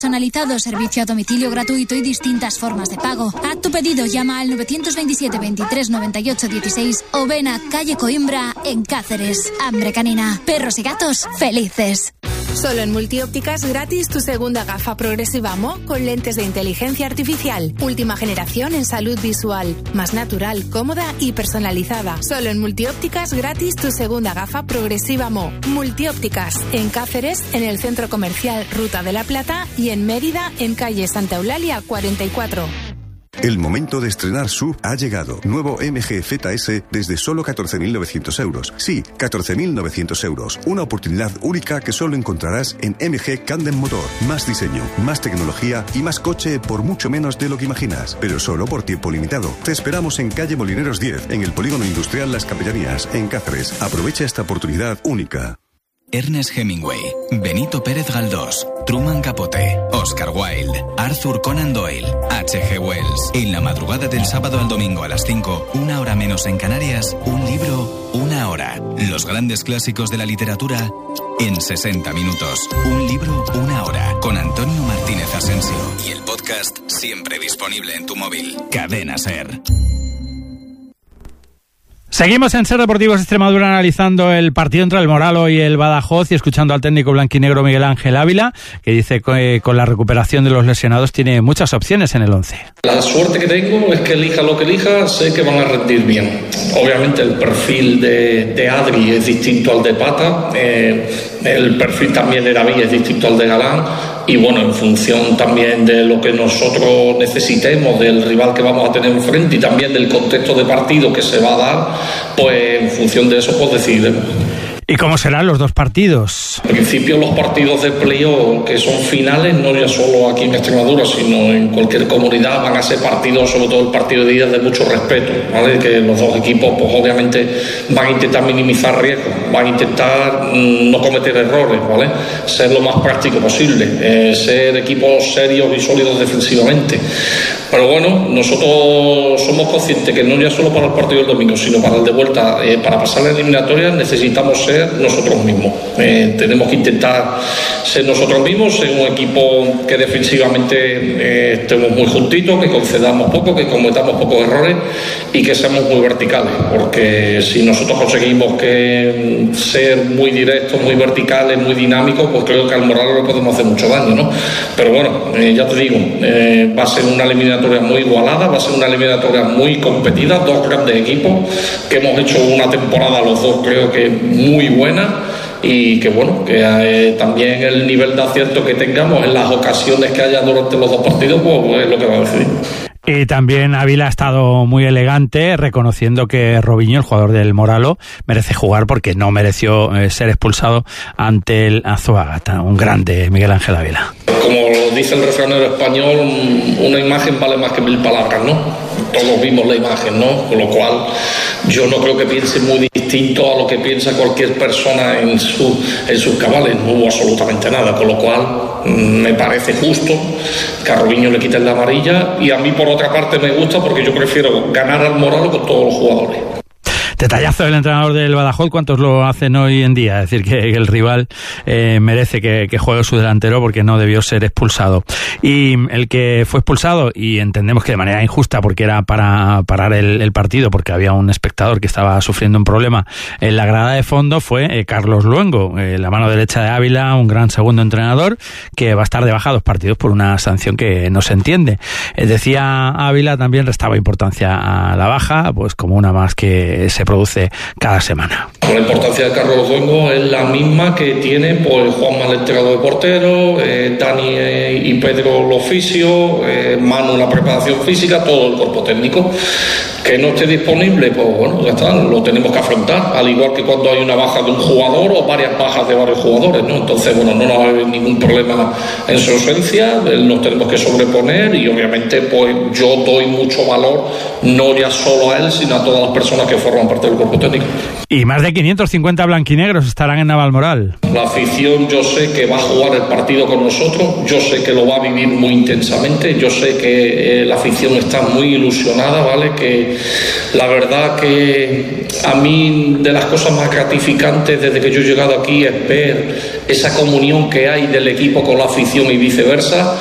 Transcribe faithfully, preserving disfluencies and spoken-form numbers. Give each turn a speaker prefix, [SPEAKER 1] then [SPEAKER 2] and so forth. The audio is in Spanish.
[SPEAKER 1] Personalizado, servicio a domicilio gratuito y distintas formas de pago. Haz tu pedido, llama al nueve dos siete, veintitrés, noventa y ocho, dieciséis o ven a calle Coimbra en Cáceres. Hambre canina, perros y gatos felices.
[SPEAKER 2] Solo en Multiópticas gratis tu segunda gafa progresiva Mo con lentes de inteligencia artificial. Última generación en salud visual. Más natural, cómoda y personalizada. Solo en Multiópticas gratis tu segunda gafa progresiva Mo. Multiópticas en Cáceres, en el Centro Comercial Ruta de la Plata y en Mérida, en calle Santa Eulalia cuarenta y cuatro.
[SPEAKER 3] El momento de estrenar S U V ha llegado. Nuevo M G Z S desde solo catorce mil novecientos euros. Sí, catorce mil novecientos euros. Una oportunidad única que solo encontrarás en M G Candem Motor. Más diseño, más tecnología y más coche por mucho menos de lo que imaginas. Pero solo por tiempo limitado. Te esperamos en calle Molineros diez, en el Polígono Industrial Las Capellanías, en Cáceres. Aprovecha esta oportunidad única.
[SPEAKER 4] Ernest Hemingway, Benito Pérez Galdós, Truman Capote, Oscar Wilde, Arthur Conan Doyle, H G Wells. En la madrugada del sábado al domingo a las cinco, una hora menos en Canarias, un libro, una hora. Los grandes clásicos de la literatura en sesenta minutos. Un libro, una hora. Con Antonio Martínez Asensio. Y el podcast siempre disponible en tu móvil. Cadena SER.
[SPEAKER 5] Seguimos en SER Deportivos Extremadura analizando el partido entre el Moralo y el Badajoz y escuchando al técnico blanquinegro Miguel Ángel Ávila, que dice que con la recuperación de los lesionados tiene muchas opciones en el once.
[SPEAKER 6] La suerte que tengo es que elija lo que elija, sé que van a rendir bien. Obviamente el perfil de, de Adri es distinto al de Pata, eh, el perfil también de David es distinto al de Galán, y bueno, en función también de lo que nosotros necesitemos, del rival que vamos a tener enfrente y también del contexto de partido que se va a dar, pues en función de eso pues decidiremos.
[SPEAKER 5] ¿Y cómo serán los dos partidos?
[SPEAKER 6] En principio los partidos de playoff que son finales, no ya solo aquí en Extremadura, sino en cualquier comunidad, van a ser partidos, sobre todo el partido de ida, de mucho respeto, ¿vale? Que los dos equipos pues obviamente van a intentar minimizar riesgos, van a intentar mmm, no cometer errores, ¿vale? Ser lo más práctico posible, eh, ser equipos serios y sólidos defensivamente. Pero bueno, nosotros somos conscientes que no ya solo para el partido del domingo, sino para el de vuelta, eh, para pasar la eliminatoria necesitamos ser nosotros mismos. Eh, tenemos que intentar ser nosotros mismos, ser un equipo que defensivamente eh, estemos muy juntitos, que concedamos poco, que cometamos pocos errores y que seamos muy verticales, porque si nosotros conseguimos que ser muy directos, muy verticales, muy dinámicos, pues creo que al Moralo le podemos hacer mucho daño, ¿no? Pero bueno, eh, ya te digo, eh, va a ser una eliminatoria muy igualada, va a ser una eliminatoria muy competida, dos grandes equipos que hemos hecho una temporada los dos creo que muy buena y que bueno, que eh, también el nivel de acierto que tengamos en las ocasiones que haya durante los dos partidos pues es lo que va a decidir.
[SPEAKER 5] Y también Ávila ha estado muy elegante reconociendo que Robinho, el jugador del Moralo, merece jugar porque no mereció eh, ser expulsado ante el Azuagata. Un grande Miguel Ángel Ávila.
[SPEAKER 6] Como lo dice el refranero español, una imagen vale más que mil palabras, ¿no? Todos vimos la imagen, ¿no? Con lo cual yo no creo que piense muy distinto a lo que piensa cualquier persona en, su, en sus cabales. No hubo absolutamente nada, con lo cual me parece justo que a Robinho le quiten la amarilla y a mí por otra parte me gusta porque yo prefiero ganar al Moralo con todos los jugadores.
[SPEAKER 5] Detallazo del entrenador del Badajoz, ¿cuántos lo hacen hoy en día? Es decir, que el rival eh, merece que, que juegue su delantero porque no debió ser expulsado. Y el que fue expulsado, y entendemos que de manera injusta porque era para parar el, el partido, porque había un espectador que estaba sufriendo un problema en la grada de fondo, fue eh, Carlos Luengo, eh, la mano derecha de Ávila, un gran segundo entrenador, que va a estar de baja dos partidos por una sanción que no se entiende. Eh, decía Ávila, también restaba importancia a la baja, pues como una más que se produce cada semana.
[SPEAKER 6] La importancia de Carlos Luengo es la misma que tiene pues Juanma el entrenador de portero, eh, Dani eh, y Pedro los fisios, eh, Manu la preparación física, todo el cuerpo técnico. Que no esté disponible, pues bueno, ya está, lo tenemos que afrontar, al igual que cuando hay una baja de un jugador o varias bajas de varios jugadores, ¿no? Entonces, bueno, no nos va a haber ningún problema en su ausencia, nos tenemos que sobreponer y obviamente pues yo doy mucho valor, no ya solo a él, sino a todas las personas que forman parte del cuerpo técnico.
[SPEAKER 5] Y más de quinientos cincuenta blanquinegros estarán en Navalmoral.
[SPEAKER 6] La afición, yo sé que va a jugar el partido con nosotros, yo sé que lo va a vivir muy intensamente, yo sé que eh, la afición está muy ilusionada, ¿vale? Que la verdad que a mí de las cosas más gratificantes desde que yo he llegado aquí es ver esa comunión que hay del equipo con la afición y viceversa.